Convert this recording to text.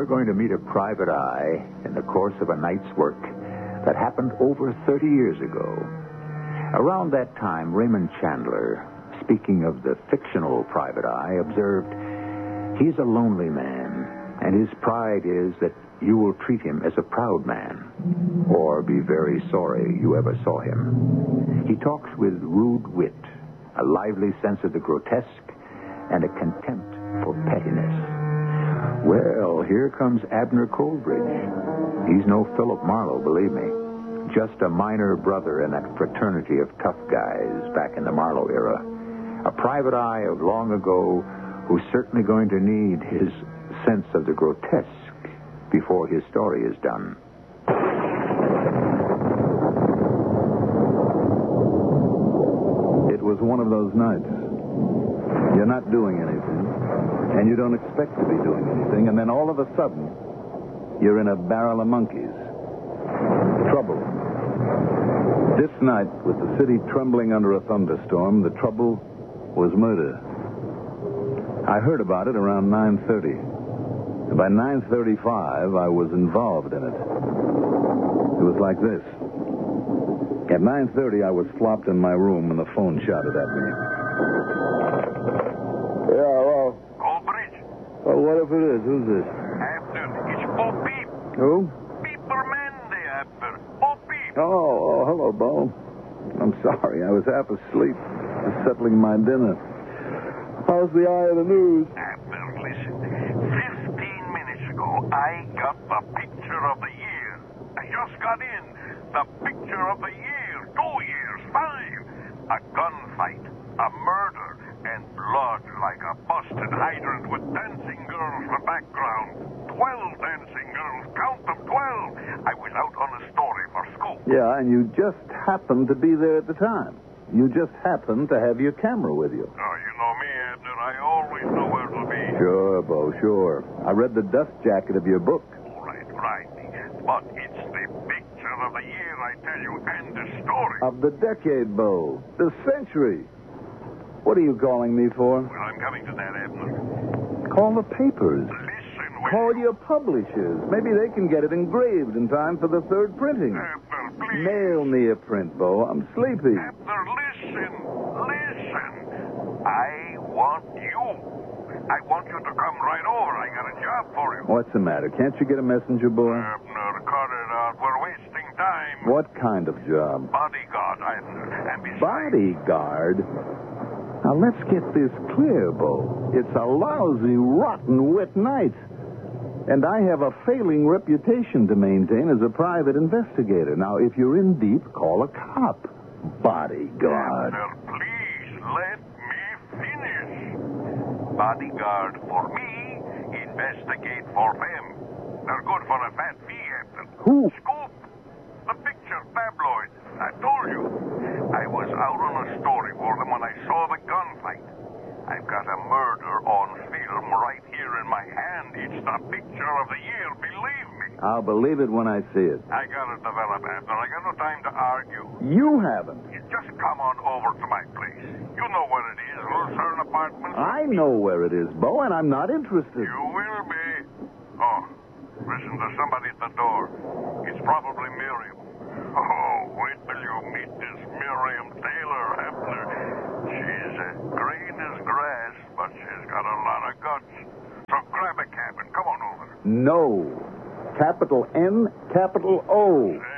We're going to meet a private eye in the course of a night's work that happened over 30 years ago. Around that time, Raymond Chandler, speaking of the fictional private eye, observed, "He's a lonely man, and his pride is that you will treat him as a proud man, or be very sorry you ever saw him. He talks with rude wit, a lively sense of the grotesque, and a contempt for pettiness." Well, here comes Abner Coleridge. He's no Philip Marlowe, believe me. Just a minor brother in that fraternity of tough guys back in the Marlowe era. A private eye of long ago who's certainly going to need his sense of the grotesque before his story is done. It was one of those nights. You're not doing anything, and you don't expect to be doing anything, and then all of a sudden, you're in a barrel of monkeys. Trouble. This night, with the city trembling under a thunderstorm, the trouble was murder. I heard about it around 9:30. By 9:35, I was involved in it. It was like this. At 9:30, I was flopped in my room, and the phone shouted at me. Yeah, hello. Coleridge? Well, what if it is? Who's this? Abner, it's Bo Peep. Who? Peeper Mandy, Abner. Bo Peep. Oh, hello, Bo. I'm sorry, I was half asleep, just settling my dinner. How's the eye of the news? Abner, listen. 15 minutes ago, I got the picture of the year. I just got in. The picture of the year. 2 years, 5. A gunfight, a murder, and blood like a busted hydrant with dancing girls for background. 12 dancing girls. Count them, 12. I was out on a story for school. Yeah, and you just happened to be there at the time. You just happened to have your camera with you. Oh, you know me, Abner. I always know where to be. Sure, Bo, sure. I read the dust jacket of your book. Right. But it's the picture of the year, I tell you, and the story. Of the decade, Bo. The century. What are you calling me for? Well, I'm coming to that, Abner. Call the papers. Listen, Call your publishers. Maybe they can get it engraved in time for the third printing. Abner, please. Mail me a print, Bo. I'm sleepy. Abner, listen. I want you. I want you to come right over. I got a job for you. What's the matter? Can't you get a messenger boy? Abner, cut it out. We're wasting time. What kind of job? Bodyguard, Abner. And besides... Bodyguard? Now, let's get this clear, Bo. It's a lousy, rotten, wet night. And I have a failing reputation to maintain as a private investigator. Now, if you're in deep, call a cop. Bodyguard. Abner, please let me finish. Bodyguard for me, investigate for them. They're good for a fat fee, Abner. Who? Scoop. The picture tabloid. I told you. I was out on a story for them when I saw the gunfight. I've got a murder on film right here in my hand. It's the picture of the year, believe me. I'll believe it when I see it. I gotta develop, Abner. I got no time to argue. You haven't. You just come on over to my place. You know where it is, Lucerne Apartments. I know where it is, Bo, and I'm not interested. You will be. Oh, listen, there's somebody at the door. It's probably Miriam. Oh, wait till you meet this Miriam Taylor, Abner. She's green as grass, but she's got a lot of guts. So grab a cab and come on over. No. Capital N, capital O.